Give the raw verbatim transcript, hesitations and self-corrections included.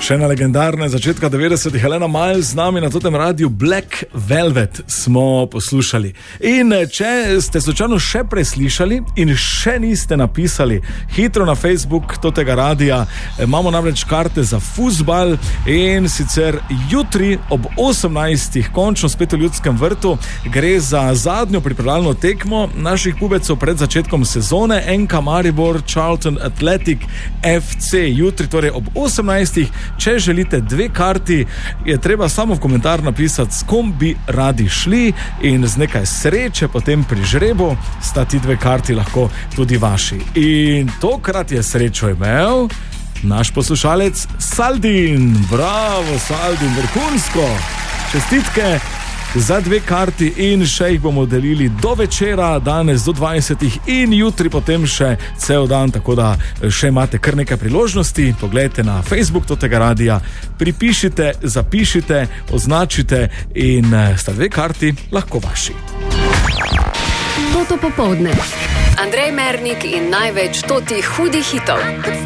Še ena legendarna začetka devetdesetih, Helena Miles z nami na totem radiju. Black Velvet smo poslušali. In če ste slučajno še preslišali in še niste napisali, hitro na Facebook totega radija, imamo namreč karte za fuzbal in sicer jutri ob osemnajstih, končno spet v Ljudskem vrtu, gre za zadnjo pripravljalno tekmo naših pubecov pred začetkom sezone, N K Maribor Charlton Athletic F C. Jutri torej ob osemnajstih. Če želite dve karti, je treba samo v komentar napisati, s kom bi radi šli, in z nekaj sreče potem pri žrebu sta ti dve karti lahko tudi vaši. In tokrat je srečo imel naš poslušalec Saldin. Bravo, Saldin, vrhunsko. Čestitke za dve karti in še jih bomo delili do večera, danes do dvajsetih in jutri potem še cel dan, tako da še imate kar nekaj priložnosti. Poglejte na Facebook totega radija, pripišite, zapišite, označite in sta dve karti lahko vaši. Toto popoldne. Andrej Mernik in največ totih hudih hitov.